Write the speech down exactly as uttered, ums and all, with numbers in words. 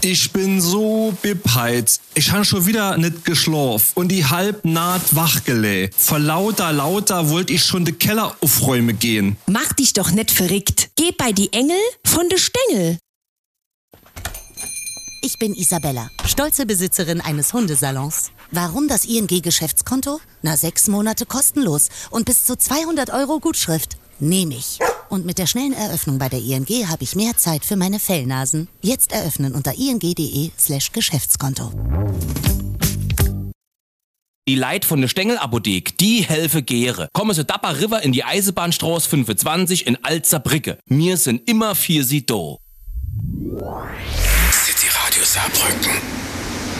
Ich bin so bepeit. Ich han schon wieder nicht geschlafen und die halb naht wachgelegt. Vor lauter, lauter wollte ich schon de Keller aufräumen gehen. Mach dich doch nicht verrückt. Geh bei die Engel von de Stängel. Ich bin Isabella, stolze Besitzerin eines Hundesalons. Warum das I N G-Geschäftskonto? Na, sechs Monate kostenlos und bis zu zweihundert Euro Gutschrift. Nehm ich. Und mit der schnellen Eröffnung bei der I N G habe ich mehr Zeit für meine Fellnasen. Jetzt eröffnen unter ing.de slash Geschäftskonto. Die Leit von der Stengel-Apothek, die helfe Gere. Kommen Sie Dapper River in die Eisenbahnstraße fünfundzwanzig in Alzerbrücke. Wir sind immer für Sie da. City Radio Saarbrücken.